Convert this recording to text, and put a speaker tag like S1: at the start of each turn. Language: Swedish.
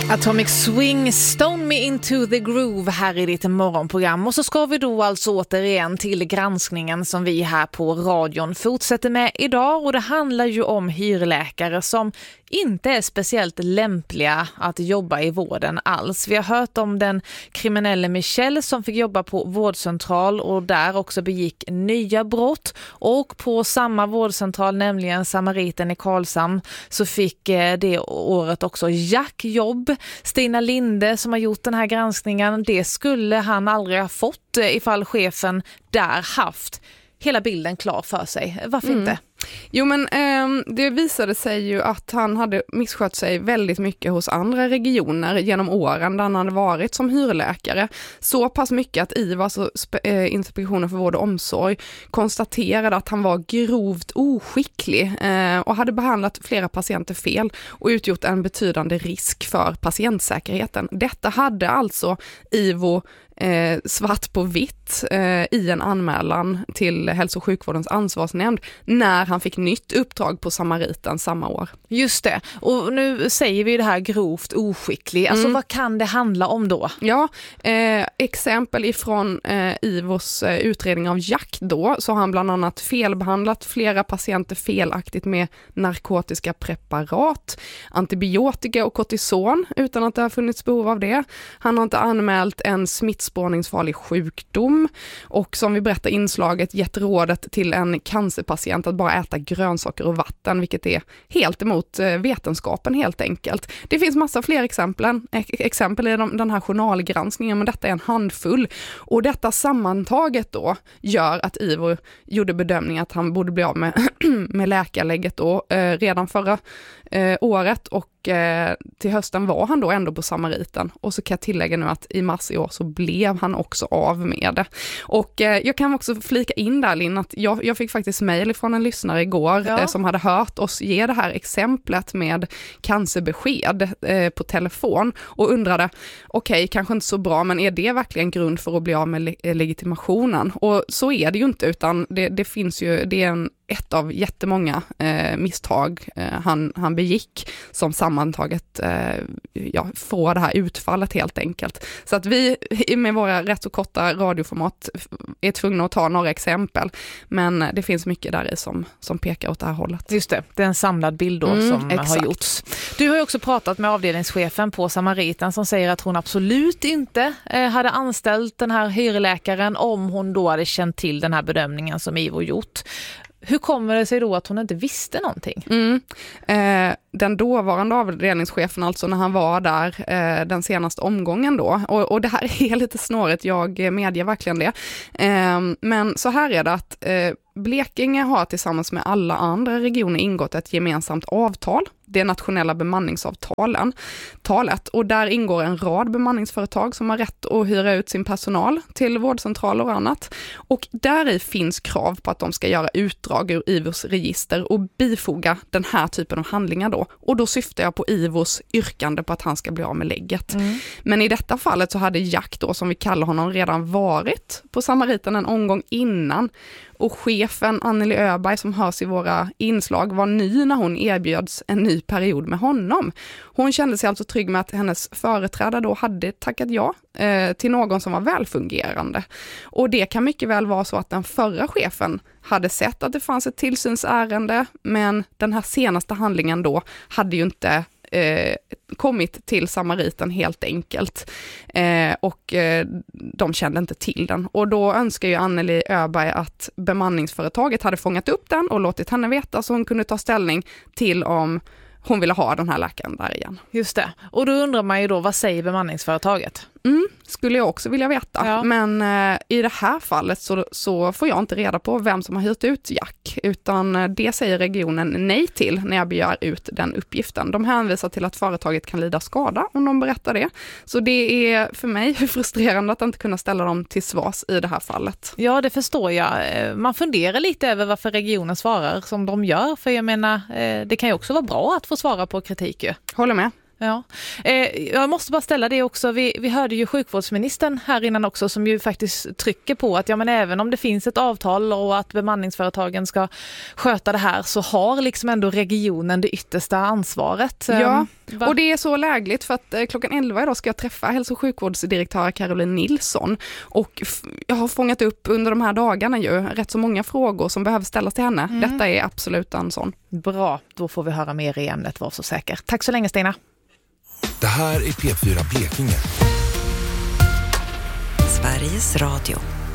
S1: Atomic Swing, Stone Me Into the Groove här i ditt morgonprogram. Och så ska vi då alltså återigen till granskningen som vi här på radion fortsätter med idag. Och det handlar ju om hyrläkare som inte är speciellt lämpliga att jobba i vården alls. Vi har hört om den kriminelle Michel som fick jobba på vårdcentral och där också begick nya brott. Och på samma vårdcentral, nämligen Samariten i Karlshamn, så fick det året också Jack jobb. Stina Linde som har gjort den här granskningen, det skulle han aldrig ha fått ifall chefen där haft hela bilden klar för sig. Varför inte?
S2: Jo, men det visade sig ju att han hade misskött sig väldigt mycket hos andra regioner genom åren där han hade varit som hyrläkare. Så pass mycket att IVA, alltså Inspektionen för vård och omsorg, konstaterade att han var grovt oskicklig och hade behandlat flera patienter fel och utgjort en betydande risk för patientsäkerheten. Detta hade alltså IVO svart på vitt i en anmälan till hälso- och sjukvårdens ansvarsnämnd när han fick nytt uppdrag på Samariten samma år.
S1: Just det. Och nu säger vi det här grovt oskicklig. Alltså vad kan det handla om då?
S2: Ja, exempel ifrån IVOs utredning av Jack då, så har han bland annat felbehandlat flera patienter felaktigt med narkotiska preparat, antibiotika och kortison utan att det har funnits behov av det. Han har inte anmält en smittspårningsfarlig sjukdom och som vi berättar inslaget gett rådet till en cancerpatient att bara äta grönsaker och vatten, vilket är helt emot vetenskapen helt enkelt. Det finns massa fler exempel i den här journalgranskningen, men detta är en handfull. Och detta sammantaget då gör att IVO gjorde bedömningen att han borde bli av med läkarlägget då redan förra året, och till hösten var han då ändå på Samariten. Och så kan jag tillägga nu att i mars i år så blev han också av med det. Och jag kan också flika in där, Linn, att jag fick faktiskt mejl från en lyssnare igår som hade hört oss ge det här exemplet med cancerbesked på telefon och undrade, okej, kanske inte så bra, men är det verkligen grund för att bli av med legitimationen? Och så är det ju inte, utan det finns ju, det är ett av jättemånga misstag han begick som sammantaget får det här utfallet helt enkelt. Så att vi med våra rätt så korta radioformat är tvungna att ta några exempel, men det finns mycket där i som pekar åt det här hållet.
S1: Just det, det är en samlad bild då som
S2: exakt.
S1: har gjorts. Du har ju också pratat med avdelningschefen på Samariten som säger att hon absolut inte hade anställt den här hyrläkaren om hon då hade känt till den här bedömningen som IVO gjort. Hur kommer det sig då att hon inte visste någonting?
S2: Den dåvarande avdelningschefen, alltså när han var där den senaste omgången då, och det här är lite snårigt, jag medger verkligen det. Men så här är det att Blekinge har tillsammans med alla andra regioner ingått ett gemensamt avtal, det nationella bemanningsavtalet, och där ingår en rad bemanningsföretag som har rätt att hyra ut sin personal till vårdcentraler och annat. Och där i finns krav på att de ska göra utdrag ur IVOs register och bifoga den här typen av handlingar då. Och då syftar jag på IVOs yrkande på att han ska bli av med lägget. Men i detta fallet så hade Jack då, som vi kallar honom, redan varit på Samariten en omgång innan. Och chefen Anneli Öberg som hörs i våra inslag var ny när hon erbjöds en ny period med honom. Hon kände sig alltså trygg med att hennes företrädare då hade tackat ja till någon som var välfungerande. Och det kan mycket väl vara så att den förra chefen hade sett att det fanns ett tillsynsärende, men den här senaste handlingen då hade ju inte kommit till Samariten helt enkelt. Och de kände inte till den. Och då önskar ju Anneli Öberg att bemanningsföretaget hade fångat upp den och låtit henne veta så hon kunde ta ställning till om hon ville ha den här läkaren där igen.
S1: Just det. Och då undrar man ju då, vad säger bemanningsföretaget?
S2: Skulle jag också vilja veta.
S1: Ja.
S2: Men i det här fallet så får jag inte reda på vem som har hyrt ut Jack, utan det säger regionen nej till när jag begär ut den uppgiften. De hänvisar till att företaget kan lida skada om de berättar det. Så det är för mig frustrerande att inte kunna ställa dem till svars i det här fallet.
S1: Ja, det förstår jag. Man funderar lite över varför regionen svarar som de gör. För jag menar, det kan ju också vara bra att få svara på kritik.
S2: Håller med.
S1: Ja. Jag måste bara ställa det också. Vi hörde ju sjukvårdsministern här innan också som ju faktiskt trycker på att men även om det finns ett avtal och att bemanningsföretagen ska sköta det här så har liksom ändå regionen det yttersta ansvaret.
S2: Ja, och det är så lägligt för att klockan 11 idag ska jag träffa hälso- och sjukvårdsdirektör Caroline Nilsson och jag har fångat upp under de här dagarna ju rätt så många frågor som behöver ställas till henne. Detta är absolut en sån.
S1: Bra, då får vi höra mer i ämnet, var så säker. Tack så länge Stina.
S3: Det här är P4 Blekinge.
S4: Sveriges Radio.